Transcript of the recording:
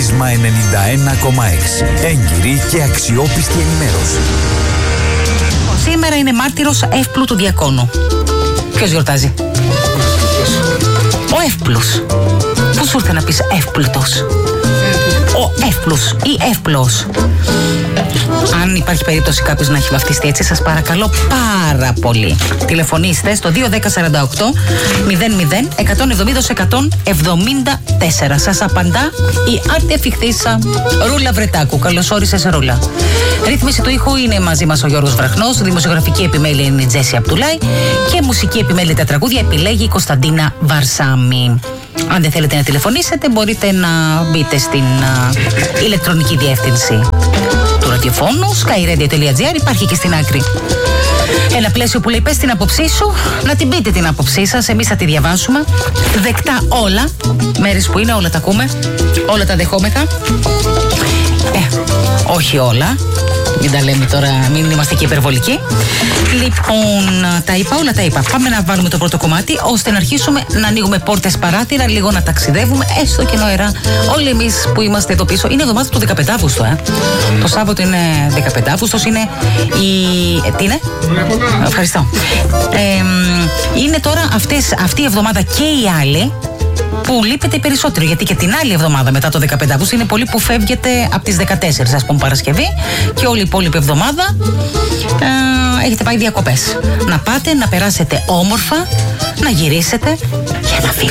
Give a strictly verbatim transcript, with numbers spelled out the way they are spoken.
Μερίσμα ενενήντα ένα κόμμα έξι. Έγκυρη και αξιόπιστη ενημέρωση. Σήμερα είναι μάρτυρος εύπλουτου διακόνου. Ποιος γιορτάζει? Ο εύπλους. Πώς σου ήρθε να πεις εύπλουτος? Ο εύπλους ή εύπλος. Αν υπάρχει περίπτωση κάποιος να έχει βαφτιστεί έτσι, σας παρακαλώ πάρα πολύ, τηλεφωνήστε στο δύο ένα μηδέν τέσσερα οκτώ μηδέν μηδέν εκατόν εβδομήντα εκατόν εβδομήντα τέσσερα. Σας απαντά η άρτη εφικτήσα Ρούλα Βρετάκου. Καλώς όρισες, Ρούλα. Ρύθμιση του ήχου είναι μαζί μας ο Γιώργος Βραχνός, δημοσιογραφική επιμέλεια είναι η Τζέσι Απτουλάη και μουσική επιμέλεια τα τραγούδια επιλέγει η Κωνσταντίνα Βαρσάμι. Αν δεν θέλετε να τηλεφωνήσετε, μπορείτε να μπείτε στην α, ηλεκτρονική διεύθυνση του ραδιοφώνου skyradio τελεία gr, υπάρχει και στην άκρη ένα πλαίσιο που λέει πες την άποψή σου, να την πείτε την άποψή σας, εμείς θα τη διαβάσουμε, δεκτά όλα, μέρες που είναι όλα τα ακούμε, όλα τα δεχόμεθα, ε, όχι όλα, μην τα λέμε τώρα, μην είμαστε και υπερβολικοί. Λοιπόν, τα είπα, όλα τα είπα. Πάμε να βάλουμε το πρώτο κομμάτι, ώστε να αρχίσουμε να ανοίγουμε πόρτες παράθυρα, λίγο να ταξιδεύουμε, έστω και νοερά. Όλοι εμείς που είμαστε εδώ πίσω, είναι εβδομάδα του δεκαπέντε Αυγούστου, ε. Το Σάββατο είναι δεκαπέντε Αυγούστος, είναι η. Τι είναι? Ευχαριστώ. Ε, είναι τώρα αυτές, αυτή η εβδομάδα και η άλλη που λείπετε περισσότερο, γιατί και την άλλη εβδομάδα μετά το δεκαπέντε Αυγούστου είναι πολύ που φεύγετε από τις δεκατέσσερις, ας πούμε, Παρασκευή, και όλη η υπόλοιπη εβδομάδα ε, έχετε πάει διακοπές. Να πάτε, να περάσετε όμορφα, να γυρίσετε για να φύγουμε.